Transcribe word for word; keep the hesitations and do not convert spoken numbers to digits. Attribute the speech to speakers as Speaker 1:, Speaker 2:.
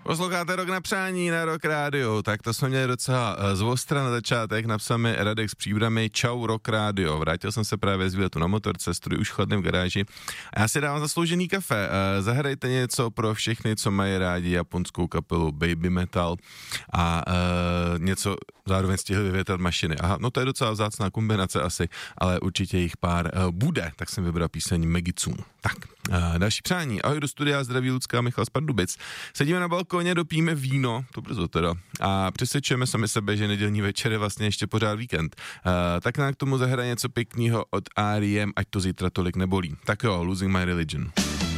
Speaker 1: Posloucháte Rock na přání na Rock Radio, tak to jsme měli docela z ostra na začátek, napsal mi Radek s Příbrami, čau Rock Radio, vrátil jsem se právě z výletu na motorce, studuji už chladným v garáži a já si dávám zasloužený kafe, zahrajte něco pro všechny, co mají rádi japonskou kapelu Baby Metal a uh, něco zároveň stihli vyvětrat mašiny. Aha, no to je docela vzácná kombinace asi, ale určitě jich pár uh, bude, tak jsem vybral píseň Megicun. Tak, uh, další přání, ahoj do studia, zdraví Lucka, Michal z Pardubic. Sedíme na balkóně, dopijeme víno, to brzo teda, a přesvědčujeme sami sebe, že nedělní večer je vlastně ještě pořád víkend. Uh, tak nám k tomu zahraje něco pěkného od R E M, ať to zítra tolik nebolí. Tak jo, Losing My Religion.